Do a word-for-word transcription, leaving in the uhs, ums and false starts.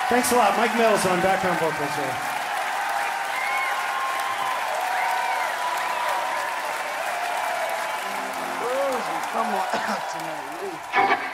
Thanks a lot. Mike Mills on background vocals here. Come on out tonight.